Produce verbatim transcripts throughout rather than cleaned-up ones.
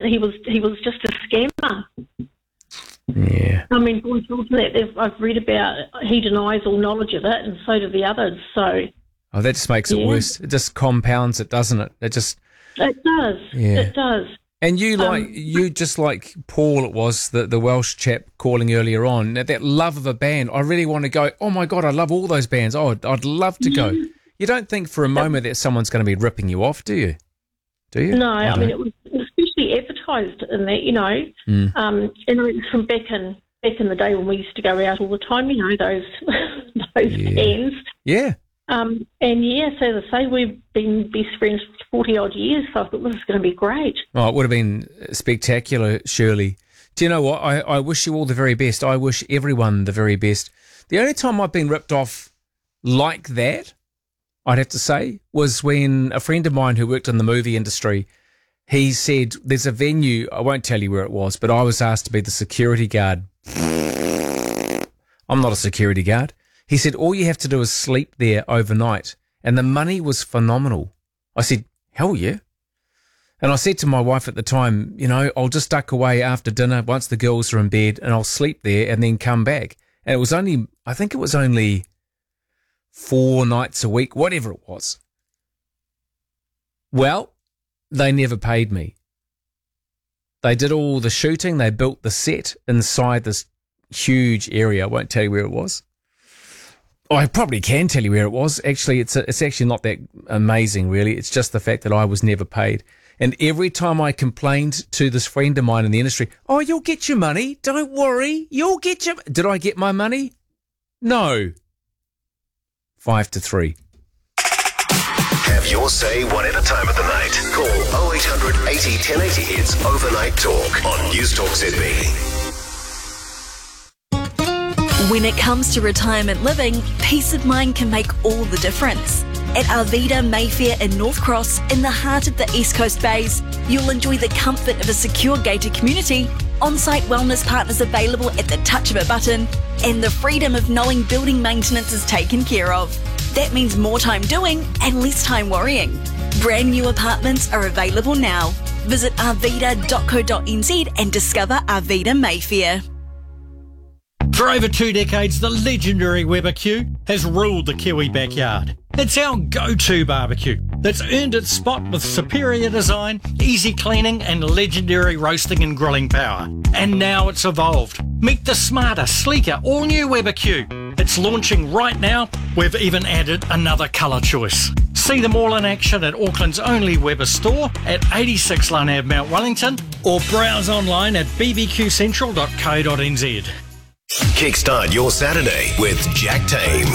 he was he was just a scammer. Yeah. I mean, that I've read about, he denies all knowledge of it, and so do the others. So, oh, that just makes it yeah. worse. It just compounds it, doesn't it? It just. It does. Yeah. It does. And you like Um, you just like Paul, it was the the Welsh chap calling earlier on. That love of a band. I really want to go. Oh my God, I love all those bands. Oh, I'd, I'd love to go. You don't think for a moment that someone's going to be ripping you off, do you? Do you? No, I, I mean, it was especially advertised in that, you know, Mm. um, and it was from back in back in the day when we used to go out all the time, you know, those those Yeah. bands. Yeah. Um, and yes, as I say, we've been best friends for forty odd years, so I thought this is going to be great. Oh, it would have been spectacular, Shirley. Do you know what? I, I wish you all the very best. I wish everyone the very best. The only time I've been ripped off like that, I'd have to say, was when a friend of mine who worked in the movie industry, he said, there's a venue, I won't tell you where it was, but I was asked to be the security guard. I'm not a security guard. He said, all you have to do is sleep there overnight. And the money was phenomenal. I said, hell yeah. And I said to my wife at the time, you know, I'll just duck away after dinner once the girls are in bed and I'll sleep there and then come back. And it was only, I think it was only four nights a week, whatever it was. Well, they never paid me. They did all the shooting. They built the set inside this huge area. I won't tell you where it was. I probably can tell you where it was. Actually, it's a, it's actually not that amazing, really. It's just the fact that I was never paid. And every time I complained to this friend of mine in the industry, oh, you'll get your money. Don't worry. You'll get your... Did I get my money? No. Five to three. Have your say whatever time of the night. Call oh eight hundred eighty ten eighty. It's Overnight Talk on News Talk Z B. When it comes to retirement living, peace of mind can make all the difference. At Arvida Mayfair in North Cross, in the heart of the East Coast Bays, you'll enjoy the comfort of a secure gated community, on-site wellness partners available at the touch of a button, and the freedom of knowing building maintenance is taken care of. That means more time doing and less time worrying. Brand new apartments are available now. Visit arvida dot co dot n z and discover Arvida Mayfair. For over two decades, the legendary Weber Q has ruled the Kiwi backyard. It's our go-to barbecue that's earned its spot with superior design, easy cleaning and legendary roasting and grilling power. And now it's evolved. Meet the smarter, sleeker, all-new Weber Q. It's launching right now. We've even added another colour choice. See them all in action at Auckland's only Weber store at eighty-six Lane Ave, Mount Wellington, or browse online at b b q central dot co dot n z. Kickstart your Saturday with Jack Tame.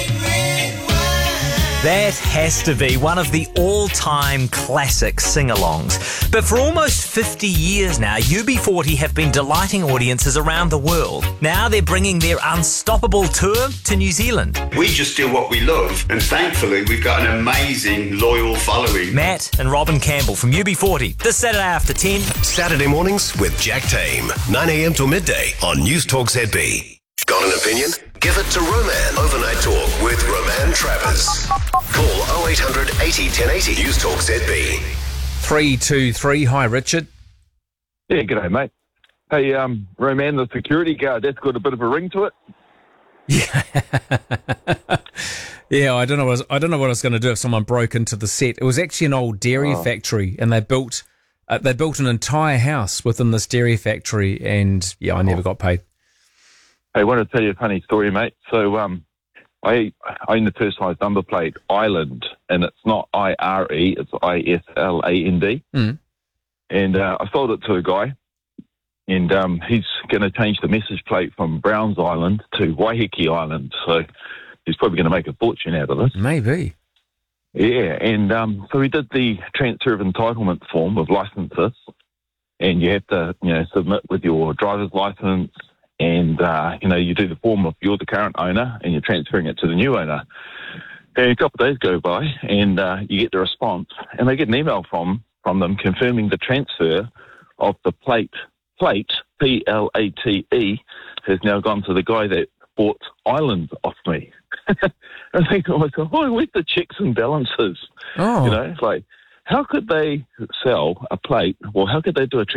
That has to be one of the all-time classic sing-alongs. But for almost fifty years now, U B forty have been delighting audiences around the world. Now they're bringing their unstoppable tour to New Zealand. We just do what we love, and thankfully we've got an amazing, loyal following. Matt and Robin Campbell from U B forty, this Saturday after ten. Saturday mornings with Jack Tame, nine a m till midday on News Talk Z B. Got an opinion? Give it to Roman. Overnight Talk with Roman Travers. Call oh eight hundred eighty ten eighty. News Talk Z B. three two three. Hi, Richard. Yeah, g'day, mate. Hey, um, Roman, the security guard, that's got a bit of a ring to it. Yeah. Yeah, I don't know what I, was, I don't know what I was going to do if someone broke into the set. It was actually an old dairy Oh. factory, and they built uh, they built an entire house within this dairy factory, and yeah, I never got paid. Hey, I want to tell you a funny story, mate. So, um, I own the personalised number plate Island, and it's not I R E, it's I S L A N D. Mm. And uh, I sold it to a guy, and um, he's going to change the message plate from Browns Island to Waiheke Island. So he's probably going to make a fortune out of this. Maybe. Yeah, and um, so we did the transfer of entitlement form of licenses, and you have to, you know, submit with your driver's license, and, uh, you know, you do the form of you're the current owner and you're transferring it to the new owner. And a couple of days go by and uh, you get the response, and they get an email from, from them confirming the transfer of the plate, plate, P L A T E, has now gone to the guy that bought Island off me. I think to myself, oh, where's the checks and balances? Oh. You know, it's like, how could they sell a plate? Well, how could they do a